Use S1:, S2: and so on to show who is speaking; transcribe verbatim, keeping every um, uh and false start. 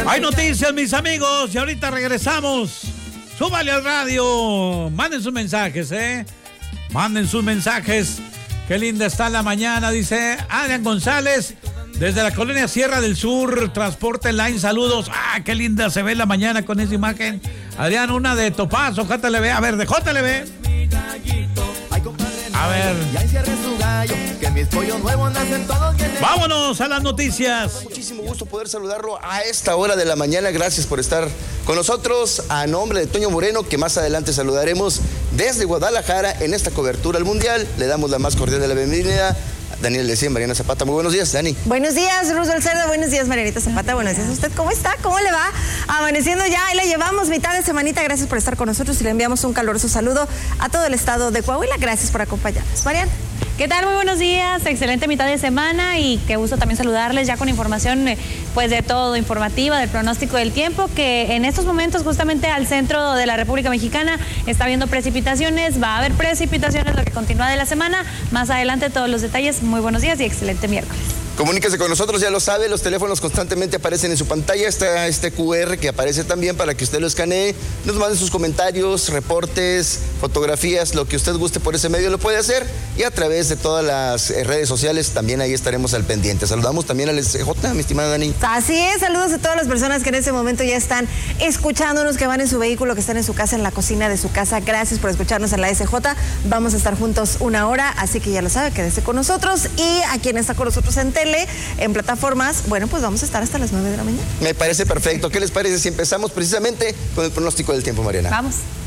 S1: Hay noticias, mis amigos, y ahorita regresamos. Súbale al radio. Manden sus mensajes, ¿eh? Manden sus mensajes. Qué linda está la mañana, dice Adrián González. Desde la colonia Sierra del Sur, Transporte Line, saludos. Ah, qué linda se ve la mañana con esa imagen. Adrián, una de Topazo, J L B. A ver, de J L B. A ver. Vámonos a las noticias.
S2: Muchísimo gusto poder saludarlo a esta hora de la mañana. Gracias por estar con nosotros. A nombre de Toño Moreno, que más adelante saludaremos desde Guadalajara en esta cobertura al Mundial, le damos la más cordial de la bienvenida. Daniel Lecía, Mariana Zapata, muy buenos días, Dani.
S3: Buenos días, Ruso del Cerdo, buenos días, Marianita Zapata, buenos días. ¿Usted cómo está? ¿Cómo le va? Amaneciendo ya, ahí la llevamos mitad de semanita, gracias por estar con nosotros y le enviamos un caluroso saludo a todo el estado de Coahuila, gracias por acompañarnos. Mariana.
S4: ¿Qué tal? Muy buenos días, excelente mitad de semana y qué gusto también saludarles ya con información pues de todo, informativa, del pronóstico del tiempo, que en estos momentos justamente al centro de la República Mexicana está habiendo precipitaciones, va a haber precipitaciones lo que continúa de la semana, más adelante todos los detalles, muy buenos días y excelente miércoles.
S2: Comuníquese con nosotros, ya lo sabe, los teléfonos constantemente aparecen en su pantalla, está este Q R que aparece también para que usted lo escanee, nos mande sus comentarios, reportes, fotografías, lo que usted guste por ese medio lo puede hacer y a través de todas las redes sociales también ahí estaremos al pendiente. Saludamos también al S J, mi estimada Dani.
S3: Así es, saludos a todas las personas que en este momento ya están escuchándonos, que van en su vehículo, que están en su casa, en la cocina de su casa. Gracias por escucharnos en la S J, vamos a estar juntos una hora, así que ya lo sabe, quédese con nosotros y a quien está con nosotros en tele, en plataformas, bueno, pues vamos a estar hasta las nueve de la mañana.
S2: Me parece perfecto. ¿Qué les parece si empezamos precisamente con el pronóstico del tiempo, Mariana?
S4: Vamos.